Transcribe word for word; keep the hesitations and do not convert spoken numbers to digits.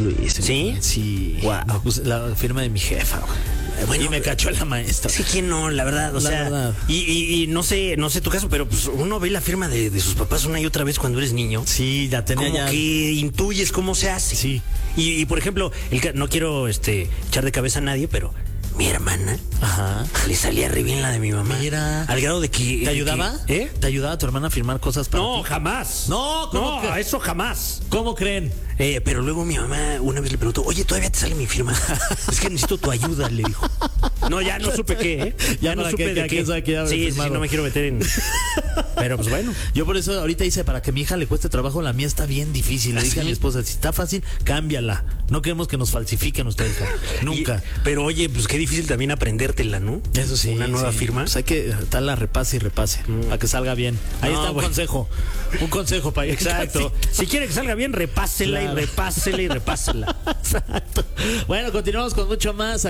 lo hice. ¿Sí? Sí. Wow. Me puse la firma de mi jefa, güey. Bueno, y me cachó la maestra. Sí, quién no, la verdad, o La sea, verdad. Y, y, y no sé, no sé tu caso, pero pues uno ve la firma de, de sus papás una y otra vez cuando eres niño. Sí, ya tenía Como ya. que intuyes cómo se hace. Sí. Y, y por ejemplo, el, ca- no quiero este echar de cabeza a nadie, pero mi hermana Ajá. le salía re bien la de mi mamá. Mira. Al grado de que. ¿Te de ayudaba? que- ¿Eh? ¿Te ayudaba tu hermana a firmar cosas para No, ti? jamás. No, ¿cómo no, que- eso jamás. ¿Cómo creen? Eh, pero luego mi mamá una vez le preguntó, oye, ¿todavía te sale mi firma? Es que necesito tu ayuda, le dijo. No, ya no supe qué, ¿eh? Ya Ya no para supe qué, de cada qué. quien sabe que ya habrá Sí, sí, sí, firmado. no me quiero meter en... Pero pues bueno. Yo por eso ahorita hice, para que mi hija le cueste trabajo, la mía está bien difícil. Le ¿Ah, dije a sí? mi esposa, si está fácil, cámbiala. No queremos que nos falsifiquen ustedes. Nunca. Y- pero oye, pues qué difícil también aprendértela, ¿no? Eso sí. Una nueva sí. firma. Pues hay que estarla repase y repase para que salga bien. Ahí No, está un bueno. consejo. Un consejo para Exacto. Si quiere que salga bien, repásela Claro. y repásela y repásela. Exacto. Bueno, continuamos con mucho más.